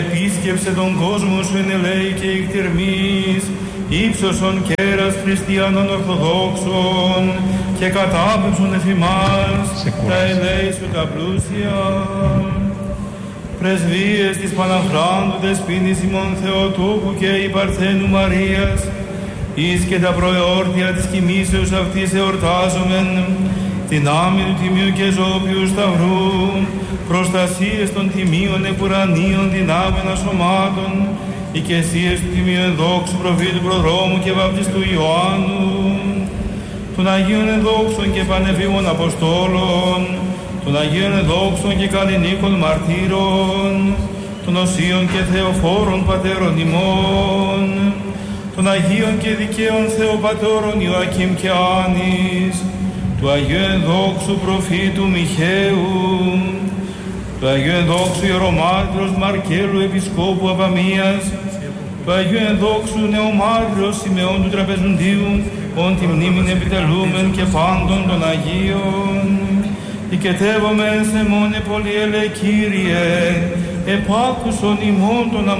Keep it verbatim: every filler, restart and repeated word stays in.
επίσκεψε τον κόσμο σου εν ελέη και εκτιρμής, ύψωσον κέρας χριστιανών ορθοδόξων και κατάπεψον εφημάς τα ελέη σου τα πλούσια. Πρεσβείες της Παναχράντου Δεσποίνης ημών Θεοτούκου και η Παρθένου Μαρίας, εις και τα προεόρτια της κοιμήσεως αυτής εορτάζομεν, την άμυ του Τιμίου και Ζώπιου Σταυρού, προστασίες των τιμίων επουρανίων δυνάμενα σωμάτων, οικεσίες του Τιμίου ενδόξου προφήτου προδρόμου και βαπτιστού Ιωάννου, των Αγίων ενδόξων και πανεβήμων Αποστόλων, των Αγίων ενδόξων και καλλινίκων μαρτύρων, των Οσίων και Θεοφόρων Πατέρων ημών, των Αγίων και δικαίων Θεοπατώρων Ιωακήμ και Άνης, του Αγίου ενδόξου προφήτου Μιχαίου, του Αγίου ενδόξου Ιερομάρτυρος Μαρκέλου Επισκόπου Απαμίας, του Αγίου ενδόξου Νεομάρτυρος Σιμεών του Τραπεζουντίου, ον τη μνήμην επιτελούμεν και πάντων των Αγίων. Οικετεύομεν σε μόνε πολυέλε Κύριε, επάκουσον ημών των